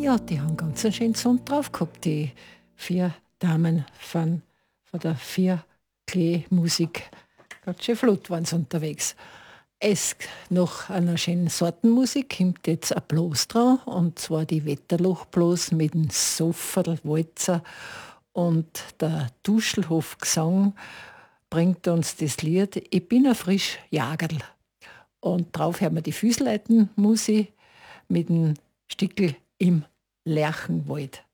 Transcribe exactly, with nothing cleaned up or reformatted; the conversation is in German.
Ja, die haben ganz einen schönen Sound drauf gehabt, die vier Damen von, von der Vier-Klee-Musik. Ganz schön flott waren sie unterwegs. Es nach einer schönen Sortenmusik kommt jetzt ein Blues dran, und zwar die Wetterloch-Blues mit dem Sofferl, Walzer, und der Duschelhof-Gesang bringt uns das Lied Ich bin ein frisch Jagerl. Und drauf hören wir die Füßleiten-Musi mit dem Stickel im Lerchenwald.